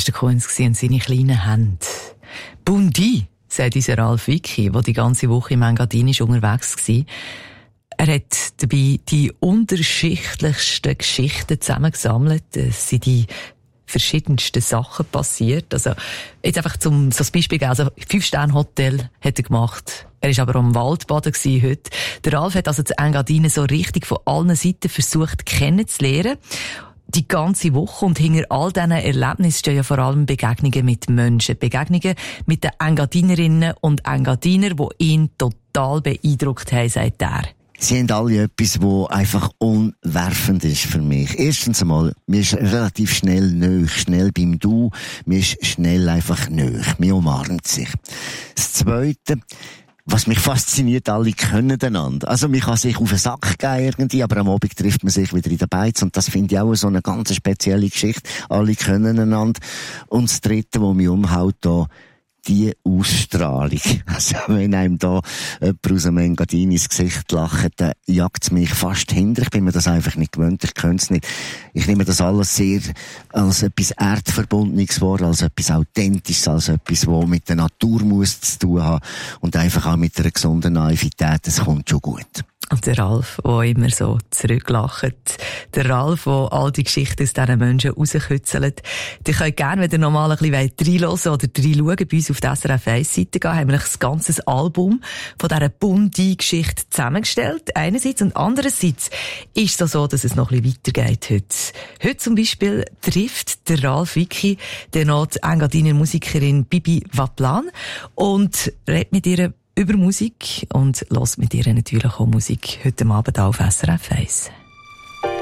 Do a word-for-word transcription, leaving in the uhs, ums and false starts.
war der Coens und seine kleinen Hände. Bundi, sagt unser Ralf Wicki, der die ganze Woche im Engadin unterwegs war. Er hat dabei die unterschiedlichsten Geschichten zusammengesammelt. Es sind die verschiedensten Sachen passiert. Also, jetzt einfach zum, so ein Beispiel geben. Also, Fünf-Sterne-Hotel hat er gemacht. Er war aber am Waldbaden heute. Der Ralf hat also das Engadin so richtig von allen Seiten versucht kennenzulernen. Die ganze Woche. Und hinter all diesen Erlebnissen stehen ja vor allem Begegnungen mit Menschen. Begegnungen mit den Engadinerinnen und Engadiner, die ihn total beeindruckt haben, sagt er. Sie haben alle etwas, das einfach umwerfend ist für mich. Erstens einmal, mir ist relativ schnell nöch, schnell beim Du, mir ist schnell einfach nöch, mir umarmt sich. Das Zweite, was mich fasziniert, alle können einander. Also, man kann sich auf den Sack gehen irgendwie, aber am Abend trifft man sich wieder in der Beiz und das finde ich auch so eine ganz spezielle Geschichte. Alle können einander. Und das Dritte, was mich umhaut, da, die Ausstrahlung. Also, wenn einem da jemand aus dem Engadin ins Gesicht lacht, dann jagt es mich fast hinter. Ich bin mir das einfach nicht gewöhnt, ich könnte es nicht. Ich nehme das alles sehr als etwas Erdverbundenes vor, als etwas Authentisches, als etwas, was mit der Natur muss zu tun haben und einfach auch mit einer gesunden Naivität. Das kommt schon gut. Und der Ralf, der immer so zurücklacht. Der Ralf, der all die Geschichten aus diesen Menschen rauskützelt. Ihr könnt gerne, wenn ihr noch mal ein bisschen reinhören oder reinschauen, bei uns auf die S R F eins Seite gehen, haben wir das ganze Album von dieser Bundi-Geschichte zusammengestellt. Einerseits und andererseits ist es so, dass es noch ein bisschen weitergeht heute. Heute zum Beispiel trifft der Ralf Wicki den noch die Engadiner Musikerin Bibi Waplan und redet mit ihr über Musik und hört mit ihr natürlich auch Musik heute Abend auf S R F eins.